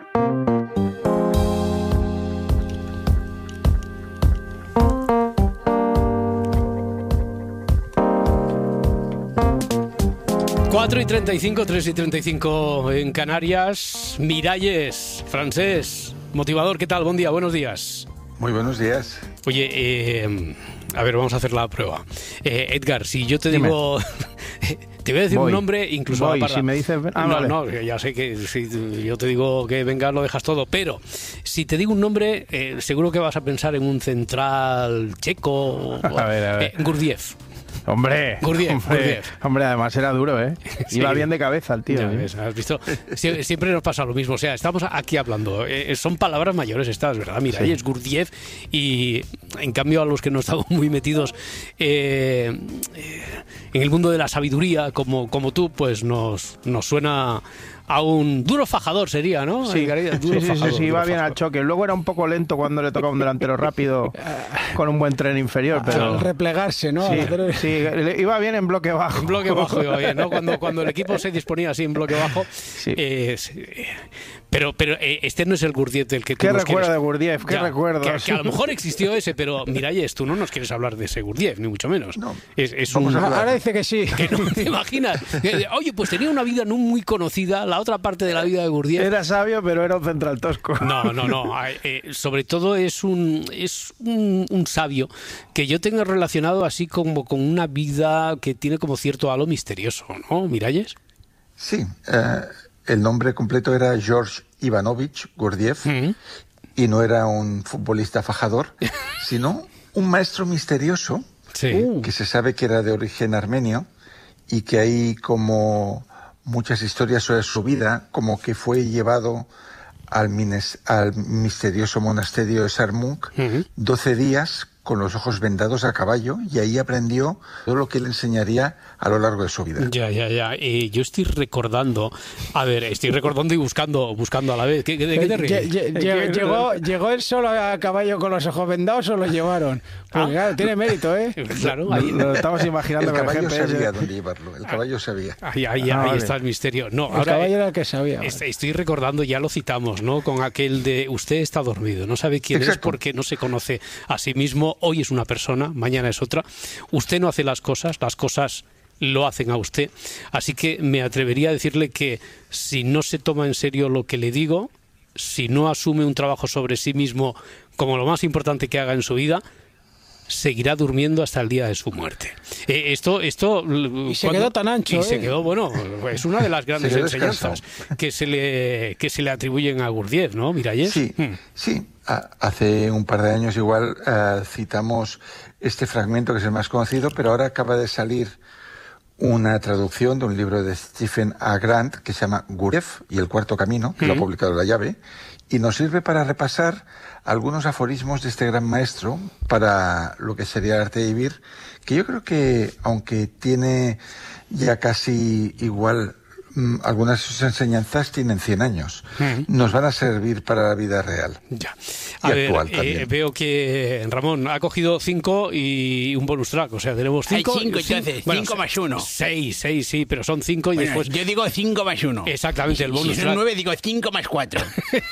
Cuatro y 35, 3 y 35 en Canarias. Miralles, Francés, motivador, ¿qué tal? Buen día, buenos días.
Muy buenos días.
Oye, a ver, vamos a hacer la prueba. Edgar, si yo te digo... te voy a decir un nombre, incluso...
Si me dices...
No, ya sé que si yo te digo que venga, lo dejas todo, pero si te digo un nombre, seguro que vas a pensar en un central checo...
A ver.
Gurdjieff.
Hombre, hombre, además era duro, ¿eh?
Sí.
Iba bien de cabeza el tío.
Ya ves, ¿has visto? Siempre nos pasa lo mismo. O sea, estamos aquí hablando. Son palabras mayores estas, ¿verdad? Mira, ahí es Gurdjieff y, en cambio, a los que no estamos muy metidos en el mundo de la sabiduría, como tú, pues nos suena a un duro fajador sería, ¿no?
Sí, iba bien al choque. Luego era un poco lento cuando le tocaba un delantero rápido con un buen tren inferior, pero
al replegarse, ¿no?
Sí, iba bien en bloque bajo.
En bloque bajo iba bien, ¿no? Cuando el equipo se disponía así en bloque bajo. Sí. Pero este no es el Gurdjieff del que tú
¿Qué
nos
recuerdo
quieres...
de Gurdjieff? ¿Qué recuerdo?
Que a lo mejor existió ese, pero Miralles, tú no nos quieres hablar de ese Gurdjieff, ni mucho menos. No.
Ahora dice que sí.
Que no te imaginas. Oye, pues tenía una vida no muy conocida, la otra parte de la vida de Gurdjieff.
Era sabio, pero era un central tosco.
No. Sobre todo es un sabio que yo tengo relacionado así como con una vida que tiene como cierto halo misterioso, ¿no, Miralles?
Sí, el nombre completo era George Ivanovich Gurdjieff y no era un futbolista fajador, sino un maestro misterioso que se sabe que era de origen armenio y que hay como muchas historias sobre su vida, como que fue llevado al misterioso monasterio de Sarmunk 12 días con los ojos vendados a caballo, y ahí aprendió todo lo que le enseñaría a lo largo de su vida.
Ya. Yo estoy recordando y buscando a la vez. ¿De qué te ríes?
¿Llegó él solo a caballo con los ojos vendados o lo llevaron? Pues claro, tiene mérito, ¿eh?
Claro, ahí
lo estamos imaginando.
El caballo sabía dónde llevarlo. El caballo sabía.
Ahí está el misterio. No,
el caballo era el que sabía.
Estoy recordando, ya lo citamos, ¿no? Con aquel de usted está dormido, no sabe quién es porque no se conoce a sí mismo. Hoy es una persona, mañana es otra. Usted no hace las cosas lo hacen a usted. Así que me atrevería a decirle que si no se toma en serio lo que le digo, si no asume un trabajo sobre sí mismo como lo más importante que haga en su vida, seguirá durmiendo hasta el día de su muerte. Esto
y se quedó tan ancho.
Y se quedó, bueno, es una de las grandes enseñanzas que se le atribuyen a Gurdjieff, ¿no, Miralles?
Sí. Hace un par de años igual citamos este fragmento que es el más conocido, pero ahora acaba de salir una traducción de un libro de Stephen A. Grant que se llama Gurdjieff y el cuarto camino, que lo ha publicado La Llave, y nos sirve para repasar algunos aforismos de este gran maestro para lo que sería el arte de vivir, que yo creo que, aunque tiene ya casi igual algunas de sus enseñanzas tienen 100 años. Nos van a servir para la vida real.
Ya.
Y actual también.
Veo que Ramón ha cogido 5 y un bonus track. O sea, tenemos 5.
Hay 5, entonces. 5 más 1.
6, sí, pero son 5 y después...
Yo digo 5 más 1.
Exactamente, el bonus
track. Si
son
9, digo 5 más 4.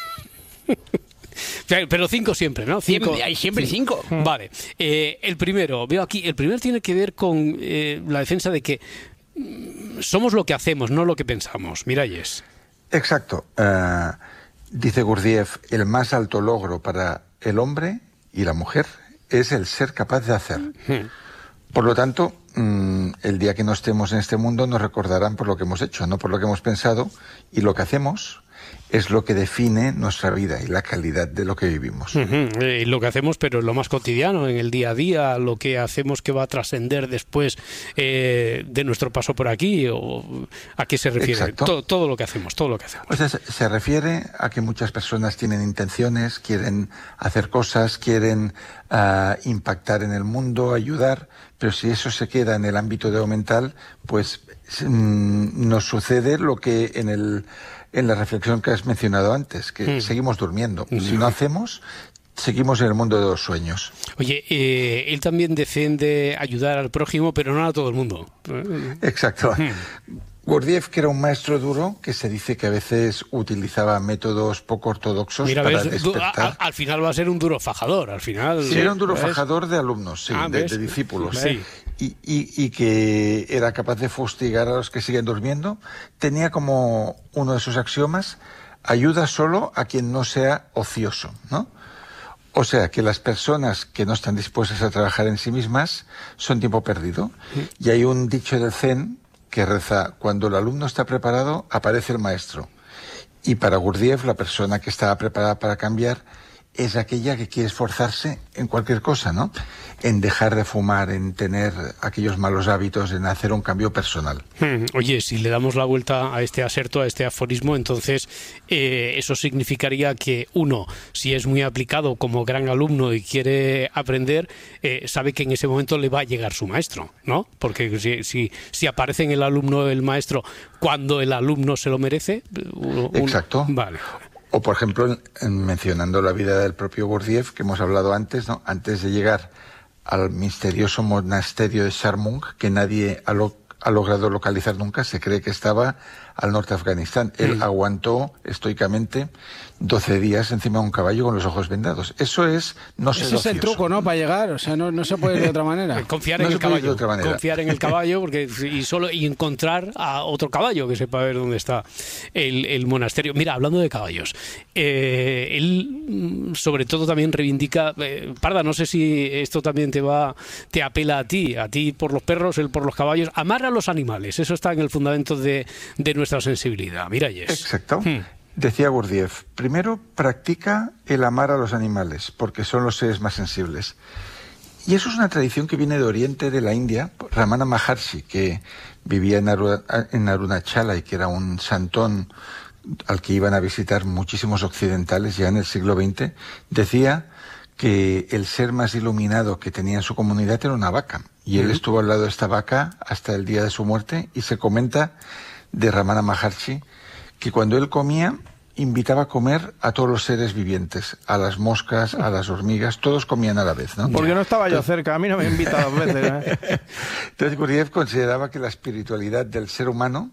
Pero 5 siempre, ¿no?
Hay siempre 5.
Vale. El primero, veo aquí, el primero tiene que ver con la defensa de que somos lo que hacemos, no lo que pensamos. Miralles.
Exacto. Dice Gurdjieff, el más alto logro para el hombre y la mujer es el ser capaz de hacer. Por lo tanto, el día que no estemos en este mundo nos recordarán por lo que hemos hecho, no por lo que hemos pensado, y lo que hacemos es lo que define nuestra vida y la calidad de lo que vivimos.
Lo que hacemos, pero en lo más cotidiano, en el día a día, lo que hacemos que va a trascender después de nuestro paso por aquí, o ¿a qué se refiere? Todo lo que hacemos, todo lo que hacemos.
O sea, se refiere a que muchas personas tienen intenciones, quieren hacer cosas, quieren impactar en el mundo, ayudar, pero si eso se queda en el ámbito de lo mental, pues nos sucede lo que en la reflexión que has mencionado antes, que seguimos durmiendo. Si no hacemos, seguimos en el mundo de los sueños.
Oye, él también defiende ayudar al prójimo, pero no a todo el mundo.
Exacto. Gurdjieff, que era un maestro duro, que se dice que a veces utilizaba métodos poco ortodoxos para despertar.
Al final va a ser un duro fajador, al final.
Sí, era un duro fajador de alumnos, de discípulos.
Sí.
Y que era capaz de fustigar a los que siguen durmiendo. Tenía como uno de sus axiomas, ayuda solo a quien no sea ocioso, ¿no? O sea, que las personas que no están dispuestas a trabajar en sí mismas son tiempo perdido. Y hay un dicho del Zen que reza, cuando el alumno está preparado, aparece el maestro. Y para Gurdjieff, la persona que estaba preparada para cambiar es aquella que quiere esforzarse en cualquier cosa, ¿no? En dejar de fumar, en tener aquellos malos hábitos, en hacer un cambio personal.
Oye, si le damos la vuelta a este aserto, a este aforismo, entonces eso significaría que uno, si es muy aplicado como gran alumno y quiere aprender, sabe que en ese momento le va a llegar su maestro, ¿no? Porque si aparece en el alumno el maestro cuando el alumno se lo merece...
Exacto.
Vale.
O, por ejemplo, mencionando la vida del propio Gurdjieff, que hemos hablado antes, ¿no? Antes de llegar al misterioso monasterio de Sharmung, que nadie ha logrado localizar nunca, se cree que estaba al norte de Afganistán. Él aguantó estoicamente 12 días encima de un caballo con los ojos vendados. Eso es no ser ocioso.
Ese es el truco, ¿no? Para llegar, o sea, no se puede ir de otra manera.
Confiar en el caballo. Confiar en el caballo y encontrar a otro caballo que sepa ver dónde está el monasterio. Mira, hablando de caballos, él sobre todo también reivindica, Parda, no sé si esto también te apela a ti por los perros, él por los caballos, amar a los animales. Eso está en el fundamento de nuestra sensibilidad. Mira, Yes.
Exacto. Decía Gurdjieff, primero practica el amar a los animales, porque son los seres más sensibles. Y eso es una tradición que viene de Oriente, de la India. Ramana Maharshi, que vivía en Arunachala y que era un santón al que iban a visitar muchísimos occidentales ya en el siglo XX, decía que el ser más iluminado que tenía en su comunidad era una vaca. Y él estuvo al lado de esta vaca hasta el día de su muerte, y se comenta de Ramana Maharshi que cuando él comía invitaba a comer a todos los seres vivientes, a las moscas, a las hormigas, todos comían a la vez, ¿no?
Porque no estaba yo cerca, a mí no me invita 2 veces, ¿eh?
Entonces Gurdjieff consideraba que la espiritualidad del ser humano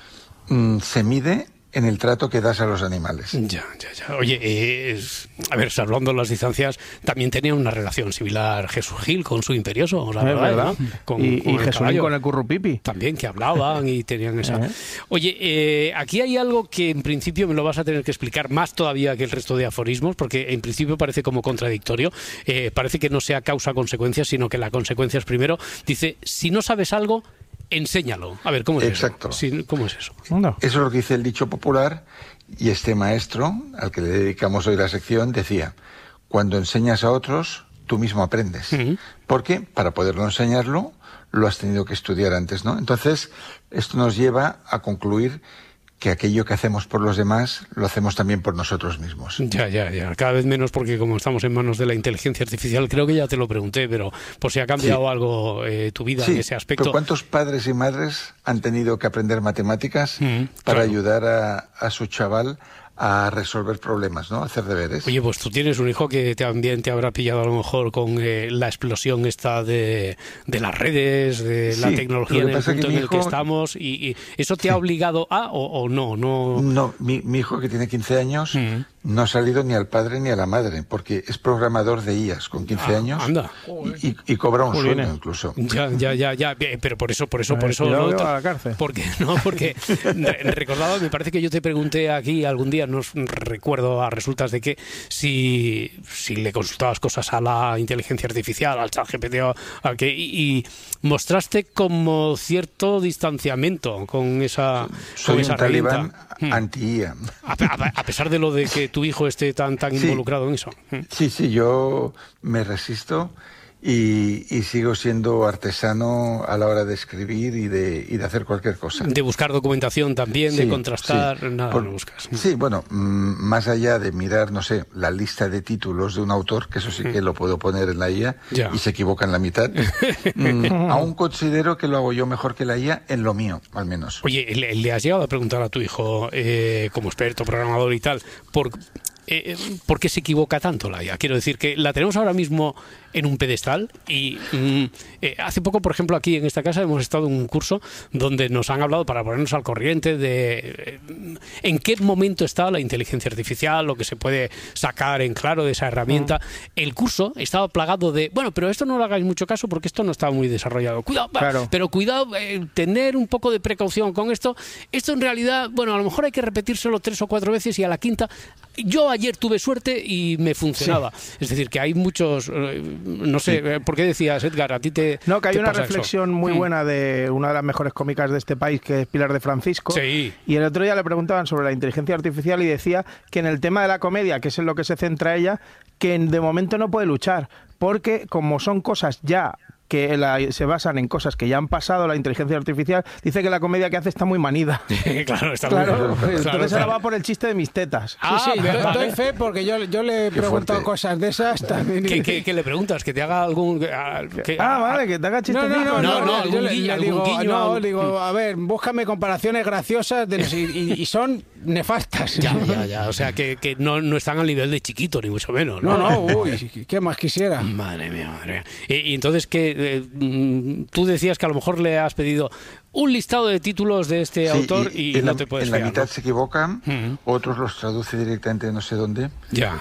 se mide en el trato que das a los animales.
Ya. Oye, a ver, salvando las distancias, también tenía una relación similar Jesús Gil con su imperioso, la verdad, ¿no?
Y Jesús Gil con el currupipi.
También, que hablaban y tenían esa... Oye, aquí hay algo que en principio me lo vas a tener que explicar más todavía que el resto de aforismos, porque en principio parece como contradictorio. Parece que no sea causa-consecuencia, sino que la consecuencia es primero. Dice, si no sabes algo, enséñalo. A ver, ¿cómo es
Exacto.
eso? Sí, ¿cómo es eso?
Eso es lo que dice el dicho popular, y este maestro, al que le dedicamos hoy la sección, decía, cuando enseñas a otros, tú mismo aprendes. Porque para poderlo enseñarlo, lo has tenido que estudiar antes, ¿no? Entonces, esto nos lleva a concluir que aquello que hacemos por los demás lo hacemos también por nosotros mismos.
Ya. Cada vez menos, porque como estamos en manos de la inteligencia artificial, creo que ya te lo pregunté, pero por si ha cambiado algo tu vida en ese aspecto.
Pero ¿cuántos padres y madres han tenido que aprender matemáticas para ayudar a su chaval a resolver problemas, ¿no? A hacer deberes.
Oye, pues tú tienes un hijo que también te habrá pillado a lo mejor con la explosión esta de las redes, de la tecnología en el punto en el que estamos, y ¿eso te ha obligado a o no?
No, mi hijo, que tiene 15 años, no ha salido ni al padre ni a la madre, porque es programador de IAS con 15 años.
Anda.
Y cobra un sueldo incluso.
Ya, pero por eso no,
a la cárcel.
Porque recordaba, me parece que yo te pregunté aquí algún día, no recuerdo a resultas de que si le consultabas cosas a la inteligencia artificial, al ChatGPT, y mostraste como cierto distanciamiento con esa
Soy
con esa
un talibán
herramienta.
anti-IA.
A pesar de lo de que tu hijo esté tan involucrado en eso.
Sí, yo me resisto y sigo siendo artesano a la hora de escribir y de hacer cualquier cosa.
De buscar documentación también, de contrastar, nada no buscas.
Sí, bueno, más allá de mirar, no sé, la lista de títulos de un autor, que eso sí que lo puedo poner en la IA y se equivoca en la mitad, aún considero que lo hago yo mejor que la IA en lo mío, al menos.
Oye, ¿le has llegado a preguntar a tu hijo, como experto, programador y tal, por qué se equivoca tanto la IA? Quiero decir que la tenemos ahora mismo en un pedestal y hace poco, por ejemplo, aquí en esta casa hemos estado en un curso donde nos han hablado, para ponernos al corriente de en qué momento está la inteligencia artificial, lo que se puede sacar en claro de esa herramienta. El curso estaba plagado de, bueno, pero esto no lo hagáis mucho caso porque esto no está muy desarrollado. Cuidado, pero cuidado, tener un poco de precaución con esto. Esto en realidad, bueno, a lo mejor hay que repetírselo 3 o 4 veces y a la quinta... Yo ayer tuve suerte y me funcionaba. Es decir, que hay muchos... no sé, ¿por qué decías, Edgar? A ti te...
No, que hay una
pasa
reflexión muy buena de una de las mejores cómicas de este país, que es Pilar de Francisco.
Sí.
Y el otro día le preguntaban sobre la inteligencia artificial y decía que en el tema de la comedia, que es en lo que se centra ella, que de momento no puede luchar, porque como son cosas ya que se basan en cosas que ya han pasado, la inteligencia artificial dice que la comedia que hace está muy manida.
Claro, está
claro,
muy
entonces ahora va por el chiste de mis tetas.
Sí, doy fe porque yo le he preguntado cosas de esas también.
¿Qué le preguntas? ¿Que te haga algún...?
Vale, que te haga chiste.
No, yo le digo, a ver, búscame comparaciones graciosas y son nefastas.
Ya, o sea, que no están al nivel de Chiquito, ni mucho menos.
No, uy, ¿qué más quisiera?
Madre mía. Y entonces, ¿qué? Tú decías que a lo mejor le has pedido un listado de títulos de este autor y no te puedes
fiar. En la mitad se equivocan, otros los traduce directamente de no sé dónde.
Ya.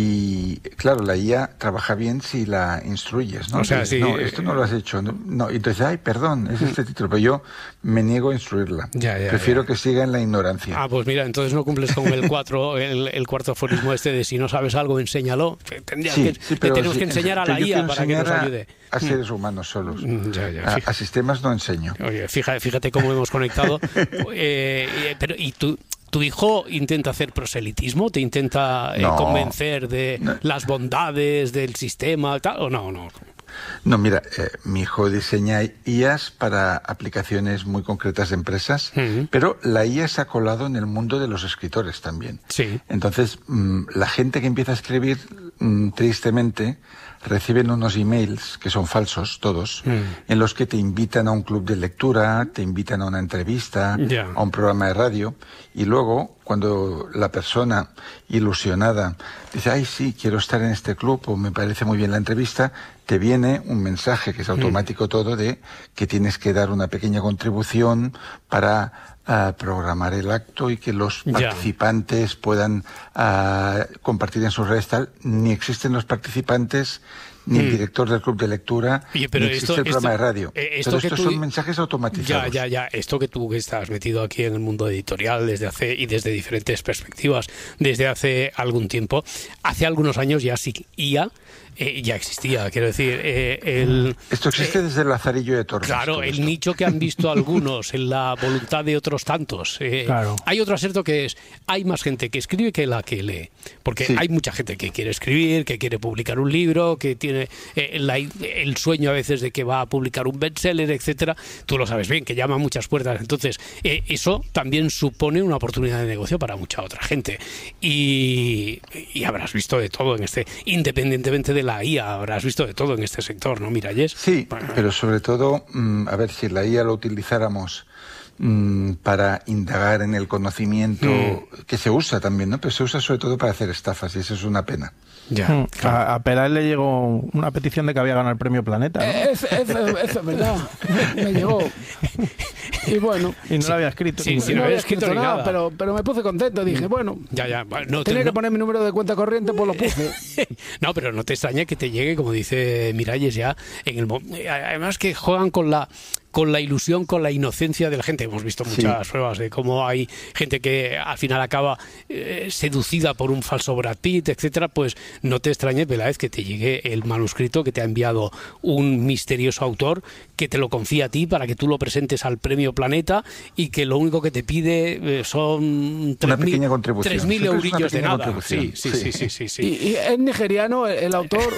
Y claro, la IA trabaja bien si la instruyes, ¿no?
O sea,
entonces, no, esto no lo has hecho. No, entonces, perdón, es este título, pero yo me niego a instruirla. Prefiero que siga en la ignorancia.
Pues mira, entonces no cumples con el cuarto aforismo de si no sabes algo, enséñalo. Tenemos que enseñar a la IA para que nos ayude.
A seres humanos solos. A sistemas no enseño.
Oye, fíjate cómo hemos conectado. Pero ¿y tu hijo intenta hacer proselitismo? ¿Te intenta convencer de las bondades del sistema tal, o no?
No, mira, mi hijo diseña IAs para aplicaciones muy concretas de empresas, pero la IA se ha colado en el mundo de los escritores también.
Sí.
Entonces, la gente que empieza a escribir, tristemente, reciben unos emails, que son falsos todos, en los que te invitan a un club de lectura, te invitan a una entrevista, a un programa de radio, y luego, cuando la persona ilusionada dice, ay, sí, quiero estar en este club, o me parece muy bien la entrevista, te viene un mensaje, que es automático todo, de que tienes que dar una pequeña contribución para programar el acto y que los participantes puedan compartir en sus redes tal. Ni existen los participantes, ni el director del club de lectura, ni existe el programa de radio. Todo esto son mensajes automatizados.
Ya. Esto que tú estás metido aquí en el mundo editorial desde diferentes perspectivas, desde hace algún tiempo, hace algunos años ya IA ya existía, quiero decir.
Esto existe desde el Lazarillo de Tormes.
Claro, el nicho que han visto algunos en la voluntad de otros tantos. Hay otro acerto que es, hay más gente que escribe que la que lee. Porque hay mucha gente que quiere escribir, que quiere publicar un libro, que tiene el sueño a veces de que va a publicar un bestseller, etcétera. Tú lo sabes bien, que llama a muchas puertas. Entonces, eso también supone una oportunidad de negocio para mucha otra gente. Y habrás visto de todo en independientemente de la IA, habrás visto de todo en este sector, ¿no, Miralles?
Sí, pero sobre todo, a ver, si la IA lo utilizáramos para indagar en el conocimiento, que se usa también, ¿no? Pero se usa sobre todo para hacer estafas, y eso es una pena.
Ya. A Peral le llegó una petición de que había ganado el premio Planeta, ¿no?
Eso es verdad. Me llegó. Y bueno.
Y no lo había escrito.
Sí, no había escrito nada.
Pero me puse contento. Dije, bueno. Tenía que poner mi número de cuenta corriente, pues lo puse.
No, pero no te extraña que te llegue, como dice Miralles, ya además que juegan con la ilusión, con la inocencia de la gente. Hemos visto muchas pruebas de cómo hay gente que al final acaba seducida por un falso Brad Pitt, etcétera. Pues no te extrañe, Peláez, que te llegue el manuscrito que te ha enviado un misterioso autor, que te lo confía a ti para que tú lo presentes al premio Planeta, y que lo único que te pide son 3.000 eurillos de nada. Sí.
Y es nigeriano el autor.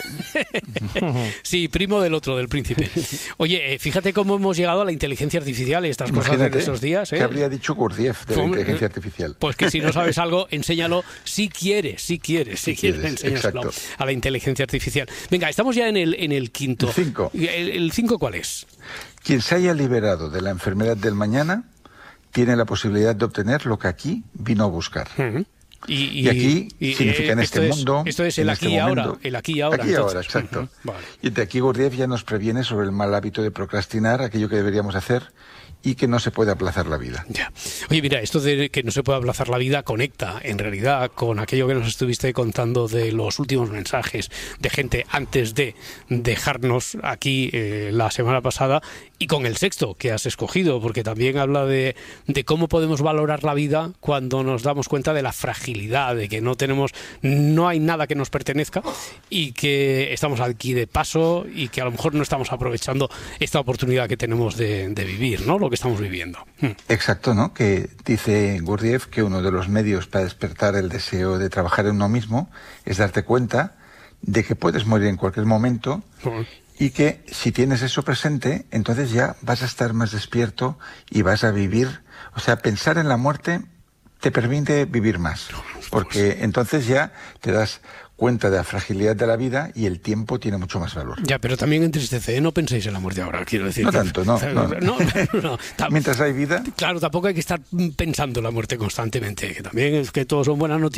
Sí, primo del otro, del príncipe. Oye, fíjate cómo hemos llegado a la inteligencia artificial y estas cosas de esos días.
¿Qué habría dicho Gurdjieff de la inteligencia artificial?
Pues que si no sabes algo, enséñalo si quieres, enséñaselo a la inteligencia artificial. Venga, estamos ya en el quinto.
El 5.
¿El 5 cuál es?
Quien se haya liberado de la enfermedad del mañana tiene la posibilidad de obtener lo que aquí vino a buscar. Y aquí significa en este mundo.
Esto es el aquí y ahora. El aquí y ahora.
Aquí y ahora, exacto. Vale. Y de aquí Gurdjieff ya nos previene sobre el mal hábito de procrastinar, aquello que deberíamos hacer y que no se puede aplazar la vida.
Ya. Oye, mira, esto de que no se puede aplazar la vida conecta en realidad con aquello que nos estuviste contando de los últimos mensajes de gente antes de dejarnos aquí la semana pasada, y con el sexto que has escogido, porque también habla de cómo podemos valorar la vida cuando nos damos cuenta de la fragilidad, de que no hay nada que nos pertenezca y que estamos aquí de paso y que a lo mejor no estamos aprovechando esta oportunidad que tenemos de vivir, ¿no? Lo que estamos viviendo.
Exacto, ¿no? Que dice Gurdjieff que uno de los medios para despertar el deseo de trabajar en uno mismo es darte cuenta de que puedes morir en cualquier momento y que si tienes eso presente, entonces ya vas a estar más despierto y vas a vivir. O sea, pensar en la muerte te permite vivir más, porque entonces ya te das cuenta de la fragilidad de la vida y el tiempo tiene mucho más valor.
Ya, pero también entristece, no penséis en la muerte ahora, quiero decir.
No tanto, no. Mientras hay vida.
Claro, tampoco hay que estar pensando en la muerte constantemente, que también es que todos son buenas noticias.